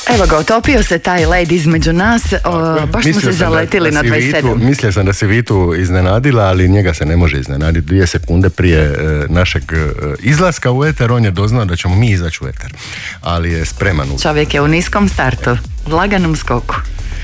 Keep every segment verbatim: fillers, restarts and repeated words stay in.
Evo ga, otopio se taj led između nas, o, baš smo se zaletili na dvadeset sedam. Mislio sam da si Vitu iznenadila, ali njega se ne može iznenaditi. Dvije sekunde prije e, našeg e, izlaska u eter, on je doznao da ćemo mi izaći u eter. Ali je spreman. U... Čovjek je u niskom startu, u laganom skoku.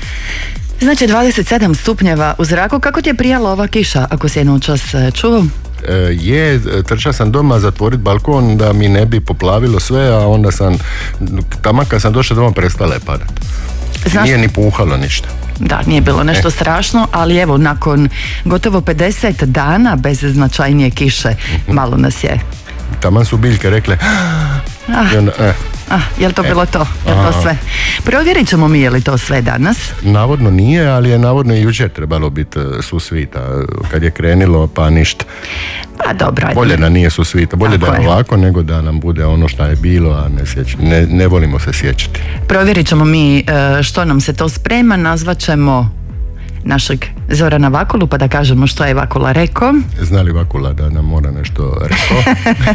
Znači dvadeset sedam stupnjeva u zraku. Kako ti je prijala ova kiša, ako si je noćas čuo? E, je, trčao sam doma zatvoriti balkon da mi ne bi poplavilo sve, a onda sam, taman kad sam došao doma, prestala je padat. Znaš... Nije ni puhalo ništa. Da, nije bilo nešto e. strašno, ali evo, nakon gotovo pedeset dana bez značajnije kiše, mm-hmm. malo nas je. Taman su biljke rekle... Ah. I onda, eh. Ah, je li to e. bilo to? Je li to sve? Provjerit ćemo mi je li to sve danas. Navodno nije, ali je navodno i jučer trebalo biti susvita. Kad je krenilo, pa ništa. Pa dobro. Bolje da nije susvita. Bolje tako da je ovako, nego da nam bude ono što je bilo, a ne, sjeća, ne, ne volimo se sjećati. Provjerit ćemo mi što nam se to sprema. Nazvat ćemo našeg Zorana Vakulu, pa da kažemo što je Vakula rekao. Zna li Vakula da nam mora nešto rekao?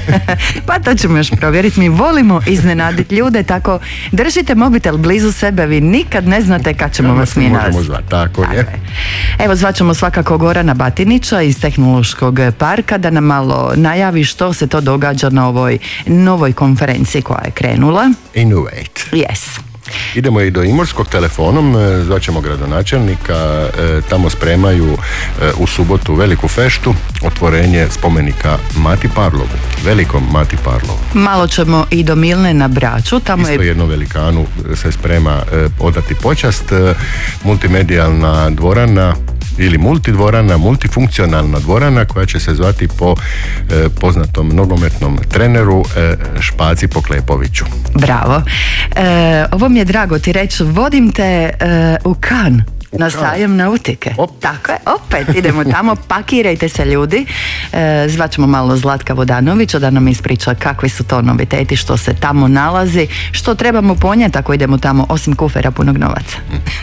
Pa to ćemo još provjeriti. Mi volimo iznenaditi ljude, tako držite mobitel blizu sebe, vi nikad ne znate kad ćemo vas mi nazvati. Zvati, tako je. Evo, zvaćemo svakako Gorana Batinića iz Tehnološkog parka da nam malo najavi što se to događa na ovoj novoj konferenciji koja je krenula. Innovate. Yes. Idemo i do Imotskog telefonom, zvaćemo gradonačelnika, tamo spremaju u subotu veliku feštu, otvorenje spomenika Mati Parlovu, velikom Mati Parlovu. Malo ćemo i do Milne na Braču, tamo isto je... jednom velikanu se sprema odati počast, multimedijalna dvorana ili multidvorana, multifunkcionalna dvorana koja će se zvati po e, poznatom nogometnom treneru e, Špaci Poklepoviću. Bravo. E, ovo mi je drago ti reći, vodim te e, u Kan. Na sajam nautike. Op. Tako je, opet idemo tamo, pakirajte se ljudi. E, zvaćemo malo Zlatka Vodanovića da nam ispriča kakvi su to noviteti, što se tamo nalazi, što trebamo ponijeti ako idemo tamo, osim kufera punog novaca.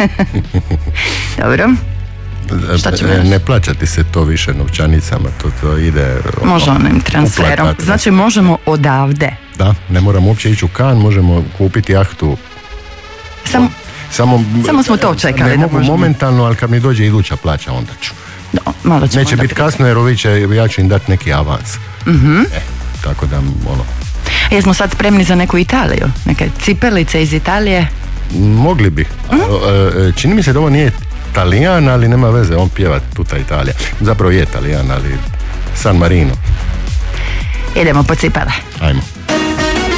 Dobro. Ne plaćati se to više novčanicama, to, to ide... Može onim transferom. Uplatat. Znači možemo odavde. Da, ne moramo uopće ići u Kan, možemo kupiti jahtu. Sam, samo, samo smo to čekali. Ne mogu možemo. Momentalno, ali kad mi dođe iduća plaća, onda ću. No, malo ćemo. Neće biti kasno jer ovi će, ja ću im dati neki avans. Mm-hmm. E, tako da, ono... Jesmo sad spremni za neku Italiju? Neke cipelice iz Italije? Mogli bi. Mm-hmm. Čini mi se da ovo nije Talijan, ali nema veze, on pjeva tuta Italija. Zapravo je Talijan, ali San Marino. Idemo po cipele. Ajmo.